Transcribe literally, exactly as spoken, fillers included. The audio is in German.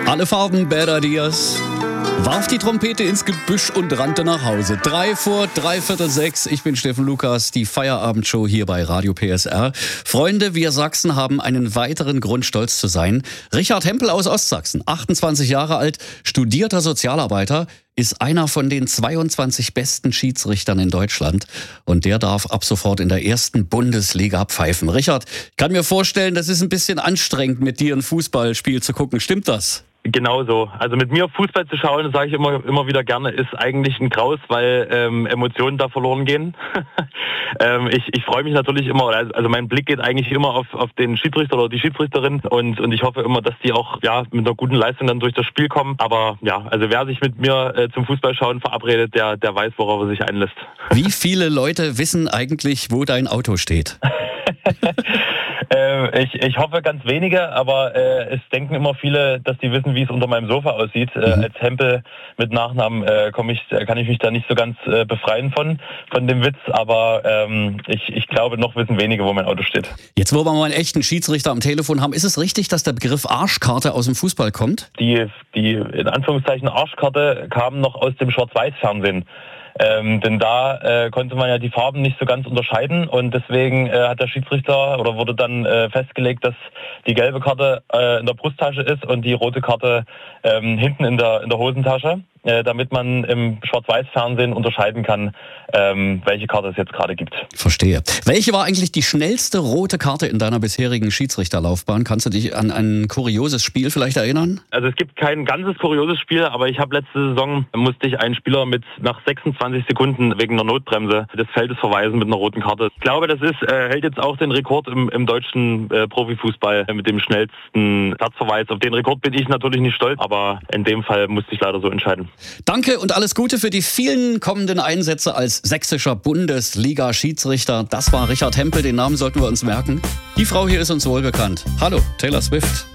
Alle Farben, Bad Ideas. Warf die Trompete ins Gebüsch und rannte nach Hause. Drei vor dreiviertel sechs. Ich bin Steffen Lukas, die Feierabendshow hier bei Radio P S R. Freunde, wir Sachsen haben einen weiteren Grund, stolz zu sein. Richard Hempel aus Ostsachsen, achtundzwanzig Jahre alt, studierter Sozialarbeiter, ist einer von den zweiundzwanzig besten Schiedsrichtern in Deutschland. Und der darf ab sofort in der ersten Bundesliga pfeifen. Richard, ich kann mir vorstellen, das ist ein bisschen anstrengend, mit dir ein Fußballspiel zu gucken. Stimmt das? Genau so. Also mit mir Fußball zu schauen, sage ich immer immer wieder gerne, ist eigentlich ein Graus, weil ähm, Emotionen da verloren gehen. ähm, ich ich freue mich natürlich immer, also mein Blick geht eigentlich immer auf auf den Schiedsrichter oder die Schiedsrichterin und und ich hoffe immer, dass die auch ja mit einer guten Leistung dann durch das Spiel kommen. Aber ja, also wer sich mit mir äh, zum Fußballschauen verabredet, der der weiß, worauf er sich einlässt. Wie viele Leute wissen eigentlich, wo dein Auto steht? äh, ich, ich hoffe ganz wenige, aber äh, es denken immer viele, dass die wissen, wie es unter meinem Sofa aussieht. Mhm. Äh, als Hempel mit Nachnamen äh, komm ich, kann ich mich da nicht so ganz äh, befreien von, von dem Witz, aber ähm, ich, ich glaube, noch wissen wenige, wo mein Auto steht. Jetzt, wo wir mal einen echten Schiedsrichter am Telefon haben, ist es richtig, dass der Begriff Arschkarte aus dem Fußball kommt? Die, die in Anführungszeichen Arschkarte kam noch aus dem Schwarz-Weiß-Fernsehen. Ähm, denn da äh, konnte man ja die Farben nicht so ganz unterscheiden und deswegen äh, hat der Schiedsrichter oder wurde dann äh, festgelegt, dass die gelbe Karte äh, in der Brusttasche ist und die rote Karte ähm, hinten in der in der Hosentasche, äh, damit man im Schwarz-Weiß-Fernsehen unterscheiden kann, ähm, welche Karte es jetzt gerade gibt. Verstehe. Welche war eigentlich die schnellste rote Karte in deiner bisherigen Schiedsrichterlaufbahn? Kannst du dich an ein kurioses Spiel vielleicht erinnern? Also es gibt kein ganzes kurioses Spiel, aber ich habe letzte Saison, musste ich einen Spieler mit nach sechsundzwanzig Sekunden wegen einer Notbremse des Feldes verweisen mit einer roten Karte. Ich glaube, das ist äh, hält jetzt auch den Rekord im, im deutschen äh, Profifußball äh, mit dem schnellsten Platzverweis. Auf den Rekord bin ich natürlich nicht stolz, aber in dem Fall musste ich leider so entscheiden. Danke und alles Gute für die vielen kommenden Einsätze als sächsischer Bundesliga-Schiedsrichter. Das war Richard Hempel, den Namen sollten wir uns merken. Die Frau hier ist uns wohlbekannt. Hallo, Taylor Swift.